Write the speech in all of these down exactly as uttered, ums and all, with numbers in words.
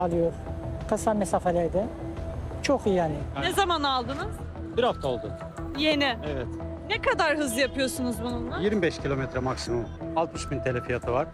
alıyor kısa mesafelerde. Çok iyi yani. Ne zaman aldınız? Bir hafta oldu. Yeni. Evet. Ne kadar hız yapıyorsunuz bununla? yirmi beş kilometre maksimum. altmış bin T L fiyatı var.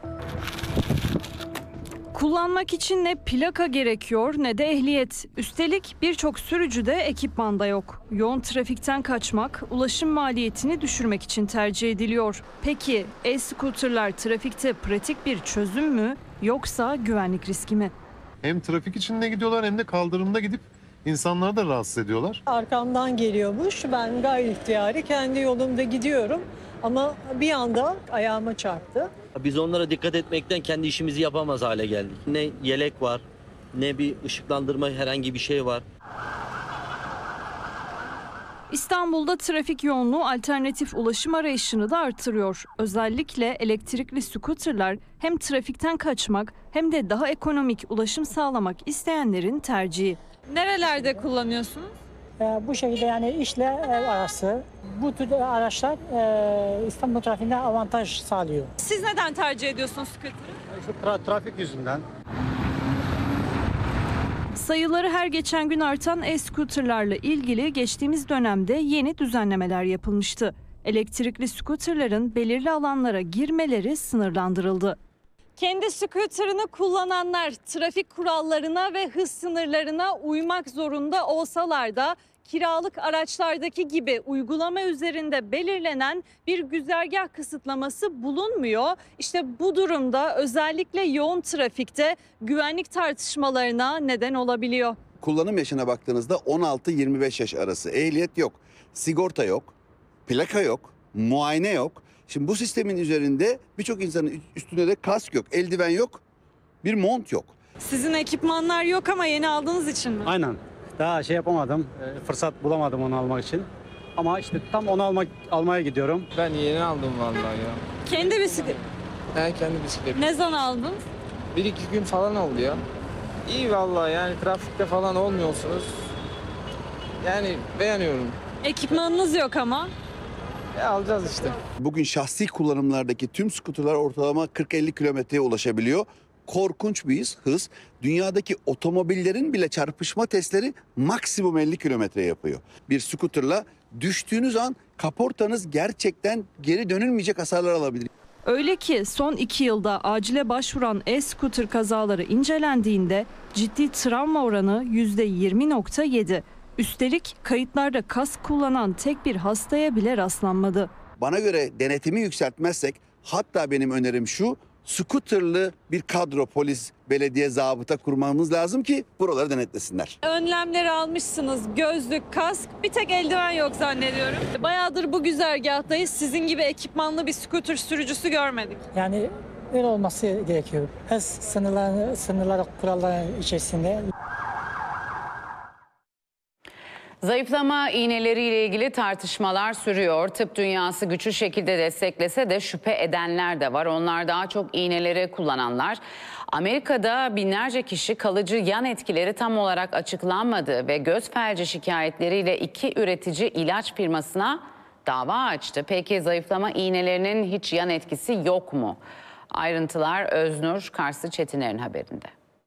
Kullanmak için ne plaka gerekiyor ne de ehliyet. Üstelik birçok sürücüde ekipman da yok. Yoğun trafikten kaçmak, ulaşım maliyetini düşürmek için tercih ediliyor. Peki e-scooterlar trafikte pratik bir çözüm mü yoksa güvenlik riski mi? Hem trafik içinde gidiyorlar hem de kaldırımda gidip insanları da rahatsız ediyorlar. Arkamdan geliyormuş. Ben gayri ihtiyari kendi yolumda gidiyorum. Ama bir anda ayağıma çarptı. Biz onlara dikkat etmekten kendi işimizi yapamaz hale geldik. Ne yelek var, ne bir ışıklandırma herhangi bir şey var. İstanbul'da trafik yoğunluğu alternatif ulaşım arayışını da artırıyor. Özellikle elektrikli scooterlar hem trafikten kaçmak hem de daha ekonomik ulaşım sağlamak isteyenlerin tercihi. Nerelerde kullanıyorsunuz? Ee, bu şekilde yani işle ev arası bu tür araçlar e, İstanbul trafiğinde avantaj sağlıyor. Siz neden tercih ediyorsunuz scooter'ı? Şu tra- trafik yüzünden. Sayıları her geçen gün artan e-scooterlarla ilgili geçtiğimiz dönemde yeni düzenlemeler yapılmıştı. Elektrikli scooterların belirli alanlara girmeleri sınırlandırıldı. Kendi scooter'ını kullananlar trafik kurallarına ve hız sınırlarına uymak zorunda olsalar da kiralık araçlardaki gibi uygulama üzerinde belirlenen bir güzergah kısıtlaması bulunmuyor. İşte bu durumda özellikle yoğun trafikte güvenlik tartışmalarına neden olabiliyor. Kullanım yaşına baktığınızda on altı yirmi beş yaş arası. Ehliyet yok, sigorta yok, plaka yok, muayene yok. Şimdi bu sistemin üzerinde birçok insanın üstünde de kask yok, eldiven yok, bir mont yok. Sizin ekipmanlar yok ama yeni aldığınız için mi? Aynen. Daha şey yapamadım. e, Fırsat bulamadım onu almak için. Ama işte tam onu almak almaya gidiyorum. Ben yeni aldım vallahi ya. Kendi bisiklet. Ben kendi bisikletim. Ne zaman aldın? Bir iki gün falan oldu ya. İyi vallahi yani trafikte falan olmuyorsunuz. Yani beğeniyorum. Ekipmanınız yok ama. E alacağız işte. Bugün şahsi kullanımlardaki tüm skuterlar ortalama kırk elli kilometreye ulaşabiliyor. Korkunç bir hız, hız. Dünyadaki otomobillerin bile çarpışma testleri maksimum elli kilometre yapıyor. Bir skuterla düştüğünüz an kaportanız gerçekten geri dönülmeyecek hasarlar alabilir. Öyle ki son iki yılda acile başvuran e-scooter kazaları incelendiğinde ciddi travma oranı yüzde yirmi nokta yedi. Üstelik kayıtlarda kask kullanan tek bir hastaya bile rastlanmadı. Bana göre denetimi yükseltmezsek, hatta benim önerim şu, skuterlı bir kadro, polis, belediye, zabıta kurmamız lazım ki buraları denetlesinler. Önlemleri almışsınız. Gözlük, kask, bir tek eldiven yok zannediyorum. Bayağıdır bu güzergahtayız. Sizin gibi ekipmanlı bir scooter sürücüsü görmedik. Yani öyle olması gerekiyor. Hız sınırları, sınırları kuralları içerisinde. Zayıflama iğneleriyle ilgili tartışmalar sürüyor. Tıp dünyası güçlü şekilde desteklese de şüphe edenler de var. Onlar daha çok iğneleri kullananlar. Amerika'da binlerce kişi kalıcı yan etkileri tam olarak açıklanmadı ve göz felci şikayetleriyle iki üretici ilaç firmasına dava açtı. Peki zayıflama iğnelerinin hiç yan etkisi yok mu? Ayrıntılar Öznur Karslı Çetiner'in haberinde.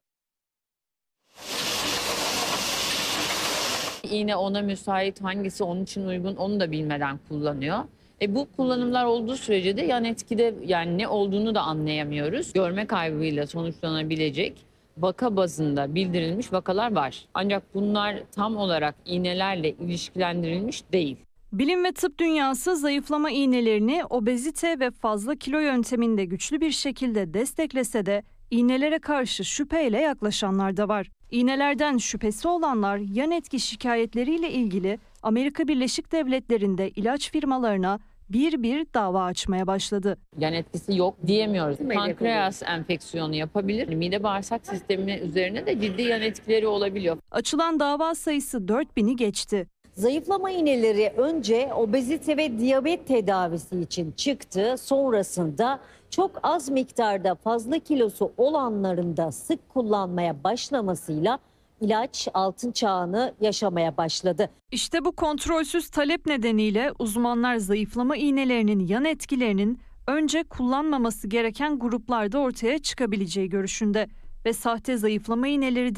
İğne ona müsait, hangisi onun için uygun onu da bilmeden kullanıyor. E bu kullanımlar olduğu sürece de yan etkide yani ne olduğunu da anlayamıyoruz. Görme kaybıyla sonuçlanabilecek vaka bazında bildirilmiş vakalar var. Ancak bunlar tam olarak iğnelerle ilişkilendirilmiş değil. Bilim ve tıp dünyası zayıflama iğnelerini obezite ve fazla kilo yönteminde güçlü bir şekilde desteklese de iğnelere karşı şüpheyle yaklaşanlar da var. İğnelerden şüphesi olanlar yan etki şikayetleriyle ilgili Amerika Birleşik Devletleri'nde ilaç firmalarına bir bir dava açmaya başladı. Yan etkisi yok diyemiyoruz. Pankreas enfeksiyonu yapabilir. Mide bağırsak sistemi üzerine de ciddi yan etkileri olabiliyor. Açılan dava sayısı dört bini geçti. Zayıflama iğneleri önce obezite ve diyabet tedavisi için çıktı. Sonrasında çok az miktarda fazla kilosu olanların da sık kullanmaya başlamasıyla ilaç altın çağını yaşamaya başladı. İşte bu kontrolsüz talep nedeniyle uzmanlar zayıflama iğnelerinin yan etkilerinin önce kullanmaması gereken gruplarda ortaya çıkabileceği görüşünde ve sahte zayıflama iğneleri de